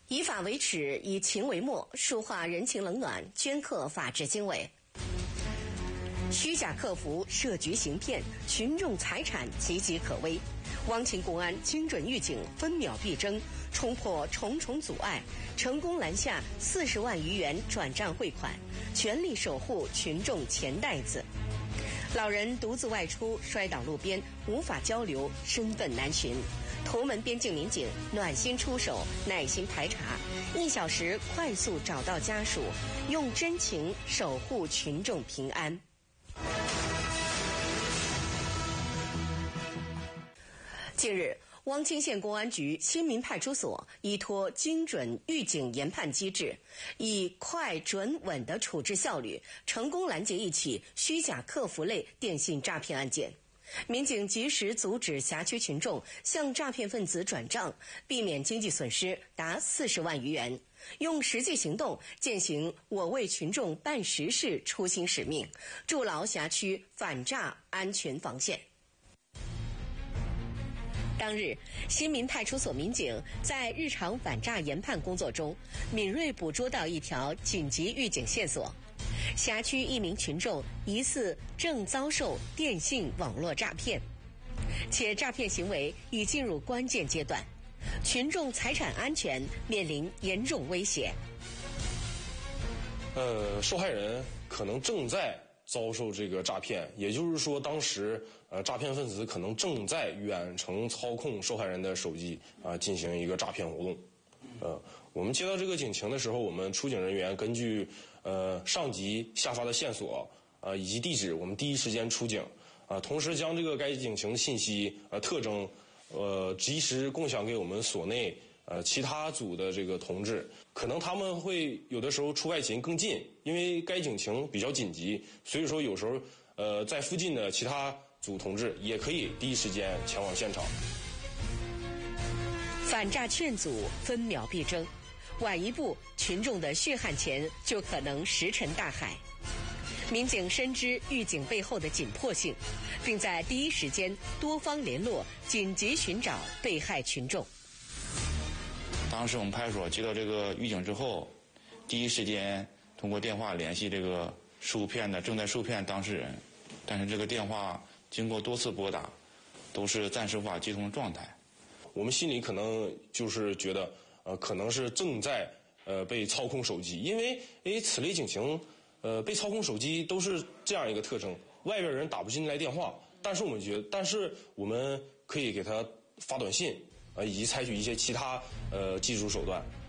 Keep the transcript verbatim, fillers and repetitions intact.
以法为尺，以情为墨，抒化人情冷暖，镌刻法治经纬。虚假客服、设局行骗，群众财产岌岌可危。汪秦公安精准预警，分秒必争，冲破重重阻碍，成功拦下四十万余元转账汇款，全力守护群众钱袋子。老人独自外出摔倒路边，无法交流，身份难寻。头门边境民警暖心出手，耐心排查，一小时快速找到家属，用真情守护群众平安。近日，汪清县公安局新民派出所依托精准预警研判机制，以快准稳的处置效率，成功拦截一起虚假客服类电信诈骗案件。民警及时阻止辖区群众向诈骗分子转账，避免经济损失达四十万余元，用实际行动践行我为群众办实事初心使命，筑牢辖区反诈安全防线。当日，新民派出所民警在日常反诈研判工作中，敏锐捕捉到一条紧急预警线索：辖区一名群众疑似正遭受电信网络诈骗，且诈骗行为已进入关键阶段，群众财产安全面临严重威胁。 呃，受害人可能正在遭受这个诈骗，也就是说，当时呃诈骗分子可能正在远程操控受害人的手机啊、呃、进行一个诈骗活动。呃，我们接到这个警情的时候，我们出警人员根据呃上级下发的线索呃以及地址，我们第一时间出警啊、呃，同时将这个该警情的信息呃特征呃及时共享给我们所内呃其他组的这个同志。可能他们会有的时候出外勤更近，因为该警情比较紧急，所以说有时候呃在附近的其他组同志也可以第一时间前往现场。 反诈劝阻分秒必争，晚一步，群众的血汗钱就可能石沉大海。民警深知预警背后的紧迫性，并在第一时间多方联络，紧急寻找被害群众。 当时我们派出所接到这个预警之后，第一时间通过电话联系这个受骗的正在受骗当事人，但是这个电话经过多次拨打，都是暂时无法接通状态。 我们心里可能就是觉得，呃，可能是正在呃被操控手机，因为诶此类警情，呃被操控手机都是这样一个特征，外边人打不进来电话，但是我们觉得，但是我们可以给他发短信，呃以及采取一些其他呃技术手段。